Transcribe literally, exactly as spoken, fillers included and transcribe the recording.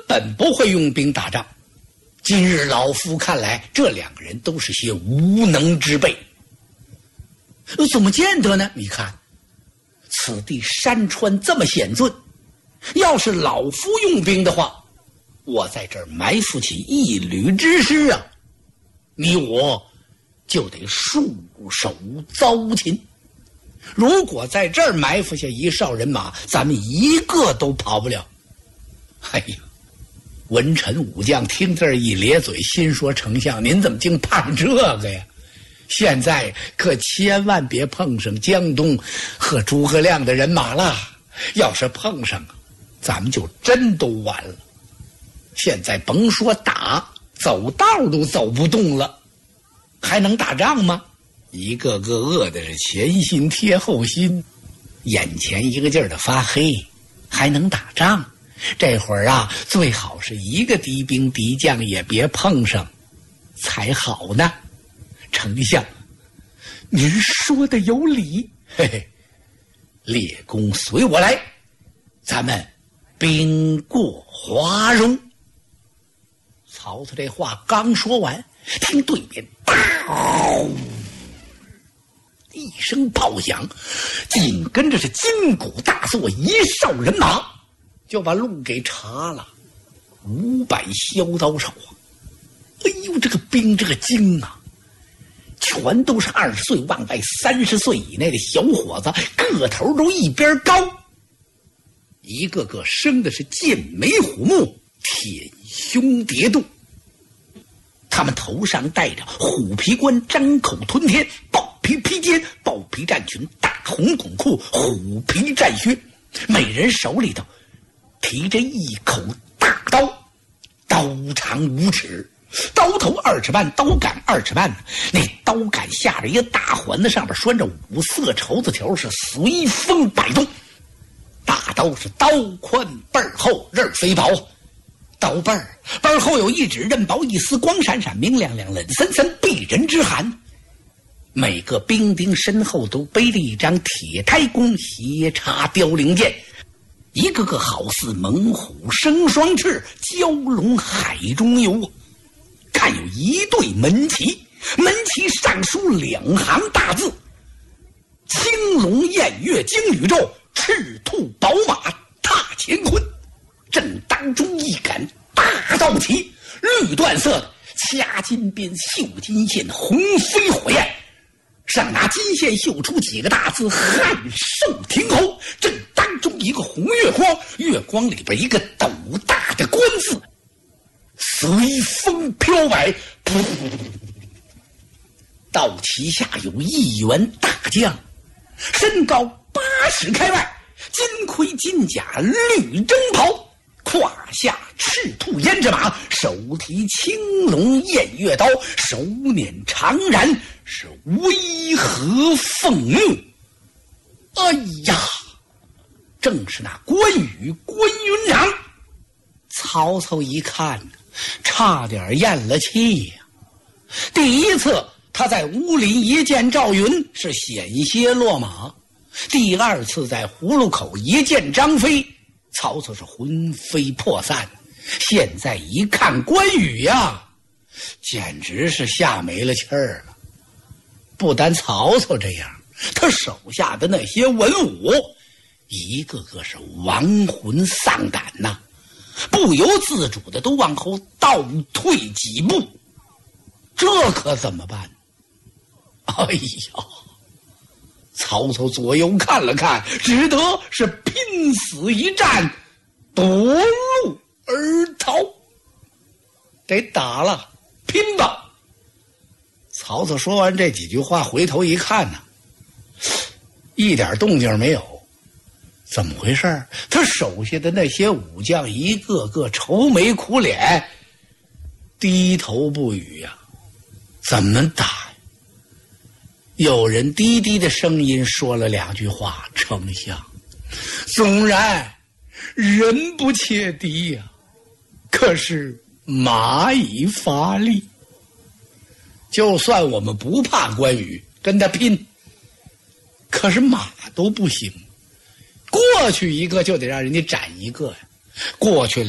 本不会用兵打仗。今日老夫看来，这两个人都是些无能之辈。怎么见得呢？你看，此地山川这么险峻，要是老夫用兵的话，我在这儿埋伏起一旅之师啊，你我就得束手遭擒。如果在这儿埋伏下一哨人马，咱们一个都跑不了。哎呀，文臣武将听这儿一咧嘴，心说丞相您怎么竟盼这个呀？现在可千万别碰上江东和诸葛亮的人马了，要是碰上，咱们就真都完了。现在甭说打，走道都走不动了，还能打仗吗？一个个饿的是前心贴后心，眼前一个劲儿的发黑，还能打仗？这会儿啊，最好是一个敌兵敌将也别碰上才好呢。丞相，您说的有理。嘿嘿，列公随我来，咱们兵过华容。曹操这话刚说完，听对面嗷一声炮响，紧跟着是金鼓大作，一哨人马就把路给查了。五百削刀手啊！哎呦，这个兵这个精啊，全都是二十岁往外三十岁以内的小伙子，个头都一边高，一个个生的是剑眉虎目，舔胸叠肚。他们头上戴着虎皮冠，张口吞天，豹皮披肩，豹皮战裙，大红筒裤，虎皮战靴，每人手里头提着一口大刀，刀长五尺，刀头二尺半，刀杆二尺半，那刀杆下着一个大环子，上面拴着五色绸子条，是随风摆动。大刀是刀宽背厚，刃飞薄，刀背儿背后有一指，刃薄一丝，光闪闪，明亮亮，冷森森，避人之寒。每个兵丁身后都背着一张铁胎弓，斜插凋零剑，一个个好似猛虎生双翅，蛟龙海中游。看有一对门旗，门旗上书两行大字：青龙偃月惊宇宙，赤兔宝马踏乾坤。正当中一杆大刀旗，绿缎色的，掐金边，绣金线，红飞火焰，上拿金线绣出几个大字：汉寿亭侯。正当中一个红月光，月光里边一个斗大的官字，随风飘摆。道旗下有一员大将，身高八尺开外，金盔金甲绿征袍，胯下赤兔胭脂马，手提青龙偃月刀，手捻长髯，是威和凤目。哎呀，正是那关羽关云长。曹操一看，差点咽了气呀、啊。第一次他在乌林一见赵云，是险些落马；第二次在葫芦口一见张飞，曹操是魂飞魄散。现在一看关羽呀，简直是吓没了气儿了。不单曹操这样，他手下的那些文武，一个个是亡魂丧胆呐、啊，不由自主的都往后倒退几步。这可怎么办？哎呀！曹操左右看了看，只得是拼死一战，夺路而逃。得打了，拼吧！曹操说完这几句话，回头一看呢，一点动静没有。怎么回事？他手下的那些武将一个个愁眉苦脸，低头不语呀、啊。怎么打呀？有人低低的声音说了两句话：“丞相，纵然人不切敌呀、啊，可是马已乏力。就算我们不怕关羽，跟他拼，可是马都不行。过去一个就得让人家斩一个呀，过去